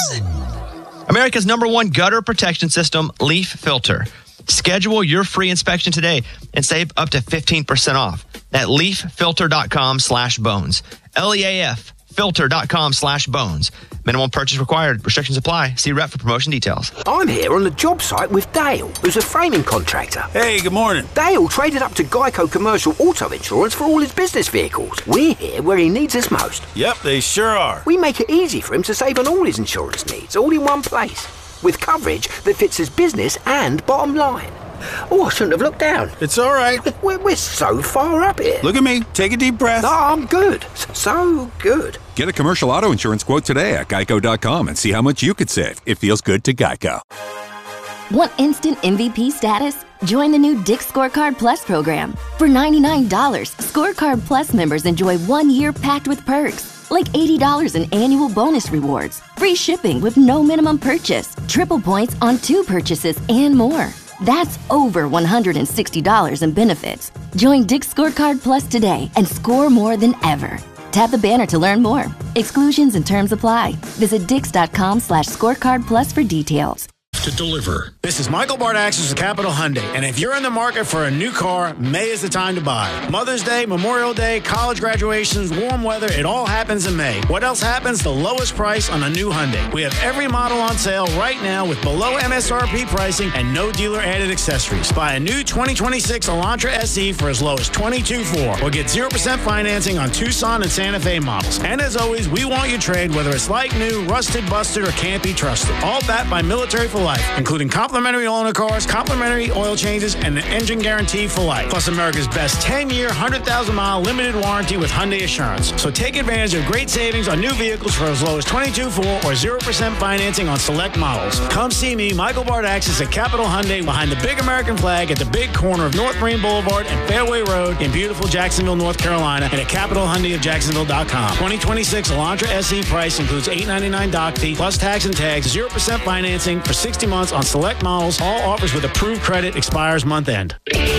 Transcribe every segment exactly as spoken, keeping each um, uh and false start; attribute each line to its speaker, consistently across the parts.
Speaker 1: America's number one gutter protection system, Leaf Filter. Schedule your free inspection today and save up to fifteen percent off at leaffilter.com slash bones. L E A F filter.com slash bones. Minimum purchase required. Restrictions apply. See rep for promotion details.
Speaker 2: I'm here on the job site with Dale, who's a framing contractor.
Speaker 3: Hey, good morning.
Speaker 2: Dale traded up to Geico Commercial Auto Insurance for all his business vehicles. We're here where he needs us most.
Speaker 3: Yep, they sure are.
Speaker 2: We make it easy for him to save on all his insurance needs, all in one place, with coverage that fits his business and bottom line. Oh, I shouldn't have looked down.
Speaker 3: It's all right.
Speaker 2: We're, we're so far up here.
Speaker 3: Look at me. Take a deep breath.
Speaker 2: No, I'm good. So good.
Speaker 4: Get a commercial auto insurance quote today at geico dot com and see how much you could save. It feels good to Geico.
Speaker 5: Want instant M V P status? Join the new Dick's Scorecard Plus program. For ninety-nine dollars, Scorecard Plus members enjoy one year packed with perks, like eighty dollars in annual bonus rewards, free shipping with no minimum purchase, triple points on two purchases, and more. That's over one hundred sixty dollars in benefits. Join Dick's Scorecard Plus today and score more than ever. Tap the banner to learn more. Exclusions and terms apply. Visit dix.com slash scorecard plus for details.
Speaker 6: To deliver.
Speaker 7: This is Michael Bardaxis with Capital Hyundai, and if you're in the market for a new car, May is the time to buy. Mother's Day, Memorial Day, college graduations, warm weather, it all happens in May. What else happens? The lowest price on a new Hyundai. We have every model on sale right now with below M S R P pricing and no dealer-added accessories. Buy a new twenty twenty-six Elantra S E for as low as twenty-two thousand four hundred dollars or get zero percent financing on Tucson and Santa Fe models. And as always, we want your trade, whether it's like new, rusted, busted, or can't be trusted. All backed by Military for Life, including complimentary loaner cars, complimentary oil changes, and an engine guarantee for life. Plus America's best ten-year, one hundred thousand mile limited warranty with Hyundai Assurance. So take advantage of great savings on new vehicles for as low as twenty-two thousand four hundred dollars or zero percent financing on select models. Come see me, Michael Bardaxis at Capital Hyundai behind the big American flag at the big corner of North Marine Boulevard and Fairway Road in beautiful Jacksonville, North Carolina, and at capital hyundai of jacksonville dot com. twenty twenty-six Elantra S E price includes eight ninety-nine doc fee plus tax and tags, zero percent financing for sixty months on select models. All offers with approved credit expires month end.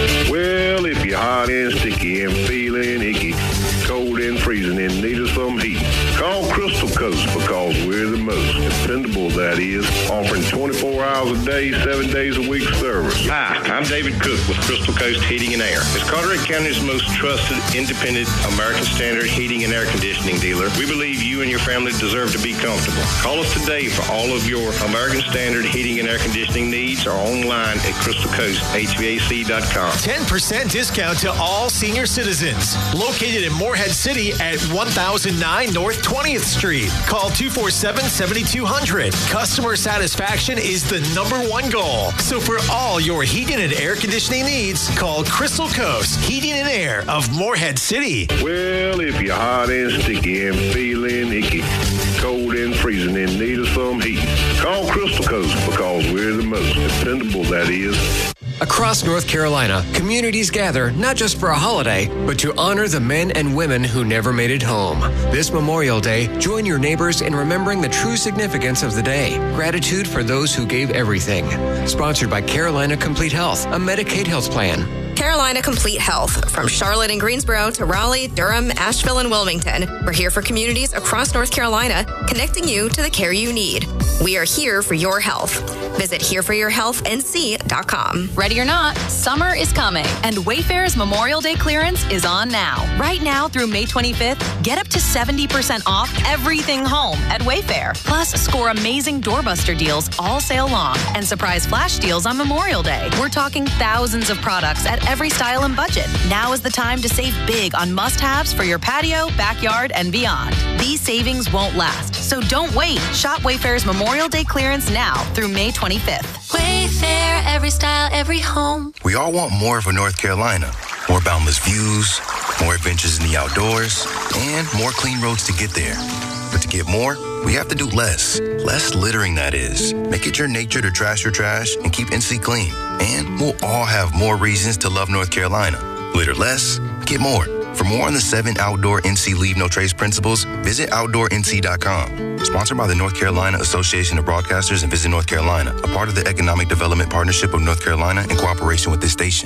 Speaker 8: Well, if you're hot and sticky and feeling icky, cold and freezing and need of some heat, call Crystal Coast because we're the most dependable, that is, offering twenty-four hours a day, seven days a week service.
Speaker 9: Hi, I'm David Cook with Crystal Coast Heating and Air. As Carteret County's most trusted, independent, American Standard heating and air conditioning dealer, we believe you and your family deserve to be comfortable. Call us today for all of your American Standard heating and air conditioning needs or online at crystal coast h v a c dot com.
Speaker 6: ten percent discount to all senior citizens. Located in Morehead City at one thousand nine North twentieth Street. Call two four seven, seven two zero zero. Customer satisfaction is the number one goal. So for all your heating and air conditioning needs, call Crystal Coast Heating and Air of Morehead City.
Speaker 8: Well, if you're hot and sticky and feeling icky, cold and freezing and need of some heat, call Crystal Coast because we're the most dependable, that is.
Speaker 10: Across North Carolina, communities gather not just for a holiday, but to honor the men and women who never made it home. This Memorial Day, join your neighbors in remembering the true significance of the day. Gratitude for those who gave everything. Sponsored by Carolina Complete Health, a Medicaid health plan.
Speaker 11: Carolina Complete Health. From Charlotte and Greensboro to Raleigh, Durham, Asheville, and Wilmington, we're here for communities across North Carolina, connecting you to the care you need. We are here for your health. Visit here for your health n c dot com.
Speaker 12: Ready or not, summer is coming, and Wayfair's Memorial Day clearance is on now. Right now through May twenty-fifth, get up to seventy percent off everything home at Wayfair. Plus, score amazing doorbuster deals all sale long and surprise flash deals on Memorial Day. We're talking thousands of products at every style and budget. Now is the time to save big on must-haves for your patio, backyard, and beyond. These savings won't last, so don't wait. Shop Wayfair's Memorial Day clearance now through May twenty-fifth.
Speaker 13: Wayfair, every style, every home.
Speaker 14: We all want more for North Carolina. More boundless views, more adventures in the outdoors, and more clean roads to get there. But to get more, we have to do less. Less littering, that is. Make it your nature to trash your trash and keep N C clean. And we'll all have more reasons to love North Carolina. Litter less, get more. For more on the seven outdoor N C Leave No Trace principles, visit outdoor n c dot com. Sponsored by the North Carolina Association of Broadcasters and Visit North Carolina, a part of the Economic Development Partnership of North Carolina in cooperation with this station.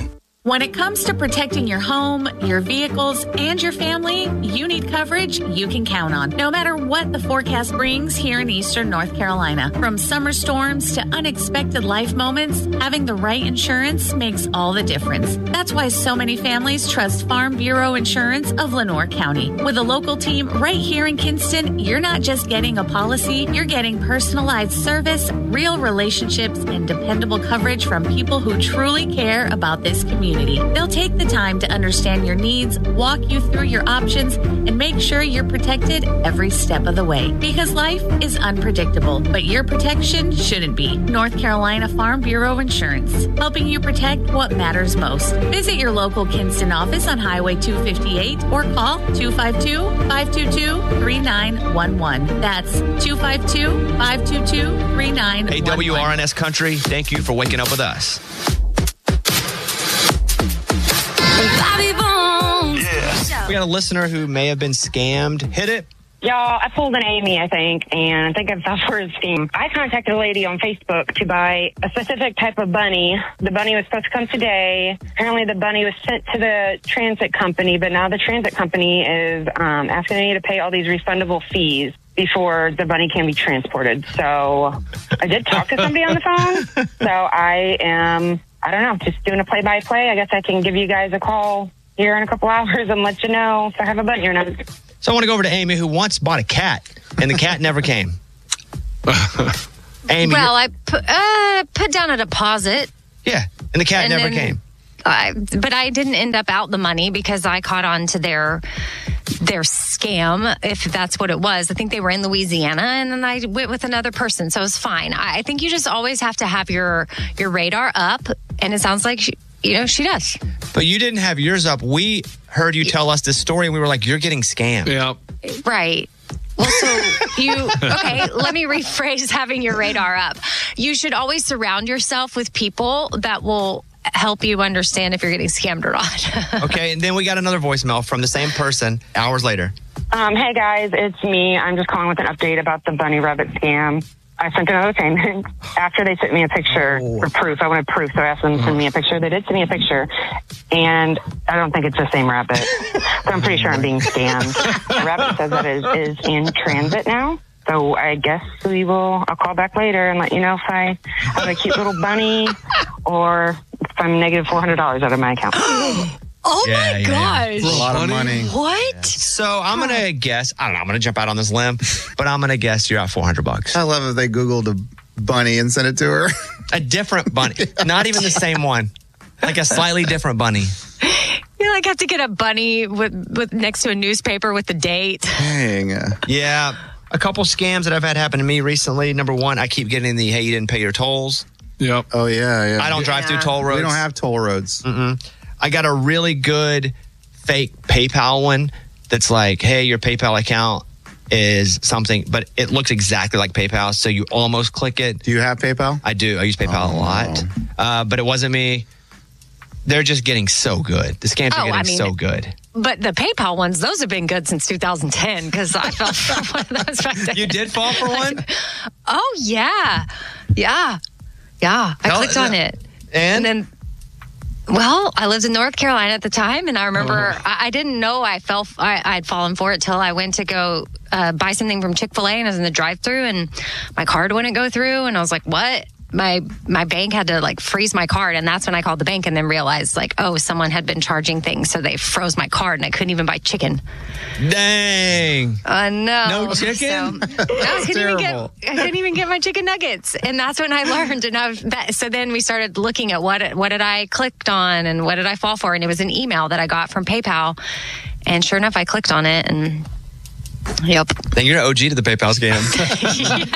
Speaker 15: When it comes to protecting your home, your vehicles, and your family, you need coverage you can count on, no matter what the forecast brings here in Eastern North Carolina. From summer storms to unexpected life moments, having the right insurance makes all the difference. That's why so many families trust Farm Bureau Insurance of Lenoir County. With a local team right here in Kinston, you're not just getting a policy, you're getting personalized service, real relationships, and dependable coverage from people who truly care about this community. They'll take the time to understand your needs, walk you through your options, and make sure you're protected every step of the way. Because life is unpredictable, but your protection shouldn't be. North Carolina Farm Bureau Insurance, helping you protect what matters most. Visit your local Kinston office on Highway two fifty-eight or call two five two, five two two, three nine one one. That's two five two, five two two, three nine one one.
Speaker 1: Hey, W R N S Country, thank you for waking up with us.
Speaker 16: Yeah.
Speaker 1: We got a listener who may have been scammed. Hit it.
Speaker 16: Y'all, I pulled an Amy, I think, and I think I fell for his scheme. I contacted a lady on Facebook to buy a specific type of bunny. The bunny was supposed to come today. Apparently the bunny was sent to the transit company, but now the transit company is um, asking me to pay all these refundable fees before the bunny can be transported. So I did talk to somebody on the phone. So I am, I don't know, just doing a play-by-play. I guess I can give you guys a call here in a couple hours and let you know if I have a bunny or not.
Speaker 1: So I want to go over to Amy, who once bought a cat, and the cat never came. Amy.
Speaker 17: Well, I put, uh, put down a deposit.
Speaker 1: Yeah, and the cat
Speaker 17: and
Speaker 1: never
Speaker 17: then,
Speaker 1: came.
Speaker 17: I, but I didn't end up out the money because I caught on to their their scam, if that's what it was. I think they were in Louisiana, and then I went with another person, so it was fine. I, I think you just always have to have your your radar up, and it sounds like she, you know she does.
Speaker 1: But you didn't have yours up. We heard you tell us this story, and we were like, "You're getting scammed."
Speaker 18: Yeah.
Speaker 17: Right. Well, so you, okay, let me rephrase having your radar up. You should always surround yourself with people that will help you understand if you're getting scammed or not.
Speaker 1: Okay, and then we got another voicemail from the same person hours later.
Speaker 16: Um, hey, guys, it's me. I'm just calling with an update about the bunny rabbit scam. I sent another payment after they sent me a picture oh. for proof. I wanted proof, so I asked them to send me a picture. They did send me a picture, and I don't think it's the same rabbit. So I'm pretty sure I'm being scammed. The rabbit says that it is in transit now. So I guess we will, I'll call back later and let you know if I have a cute little bunny or if I'm negative four hundred dollars out of my account.
Speaker 17: Oh
Speaker 1: Yeah,
Speaker 17: my
Speaker 1: yeah.
Speaker 17: gosh.
Speaker 18: A lot of money.
Speaker 17: What?
Speaker 1: So I'm going to guess, I don't know, I'm going to jump out on this limb, but I'm going to guess you're out four hundred bucks.
Speaker 19: I love if they Googled a bunny and sent it to her.
Speaker 1: A different bunny. Not even the same one. Like a slightly different bunny.
Speaker 17: You like have to get a bunny with, with next to a newspaper with the date.
Speaker 19: Dang.
Speaker 1: Yeah. A couple scams that I've had happen to me recently. Number one, I keep getting the, hey, you didn't pay your tolls.
Speaker 18: Yep.
Speaker 19: Oh, yeah, yeah.
Speaker 1: I don't drive
Speaker 17: Yeah.
Speaker 1: through toll roads.
Speaker 19: We don't have toll roads.
Speaker 1: Mm-mm. I got a really good fake PayPal one that's like, hey, your PayPal account is something, but it looks exactly like PayPal, so you almost click it.
Speaker 19: Do you have PayPal?
Speaker 1: I do. I use PayPal
Speaker 19: Oh.
Speaker 1: a lot, uh, but it wasn't me. They're just getting so good. The scams
Speaker 17: Oh,
Speaker 1: are getting
Speaker 17: I mean,
Speaker 1: so good.
Speaker 17: But the PayPal ones, those have been good since two thousand ten because I fell for one of those back then.
Speaker 1: You did fall for one?
Speaker 17: Oh, yeah. Yeah. Yeah. I
Speaker 1: Tell-
Speaker 17: clicked on it.
Speaker 1: And?
Speaker 17: And then, well, I lived in North Carolina at the time, and I remember
Speaker 1: Oh.
Speaker 17: I, I didn't know I fell. I, I'd fallen for it till I went to go uh, buy something from Chick-fil-A, and I was in the drive-thru, and my card wouldn't go through, and I was like, "What?" My my bank had to like freeze my card, and that's when I called the bank, and then realized like, oh, someone had been charging things, so they froze my card, and I couldn't even buy chicken.
Speaker 1: Dang.
Speaker 17: Uh, no.
Speaker 1: No chicken?
Speaker 17: So, I, couldn't even get,
Speaker 1: Terrible.
Speaker 17: I couldn't even get my chicken nuggets. And that's when I learned. And I was, that, so then we started looking at what, what did I clicked on and what did I fall for? And it was an email that I got from PayPal. And sure enough, I clicked on it and yep.
Speaker 1: Then you're an O G to the PayPal scam.